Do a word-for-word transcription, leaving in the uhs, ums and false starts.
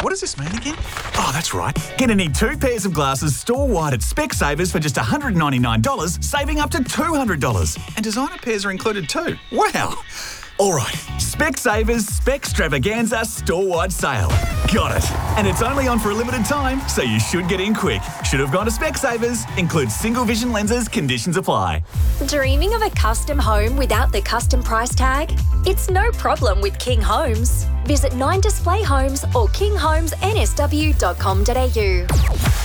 What does this mean again? Oh, that's right. Get any two pairs of glasses store-wide at Specsavers for just one hundred ninety-nine dollars, saving up to two hundred dollars. And designer pairs are included too. Wow. All right, Specsavers Specstravaganza store-wide sale. Got it. And it's only on for a limited time, so you should get in quick. Should have gone to Specsavers. Includes single vision lenses. Conditions apply. Dreaming of a custom home without the custom price tag? It's no problem with King Homes. Visit Nine Display Homes or king homes n s w dot com dot a u.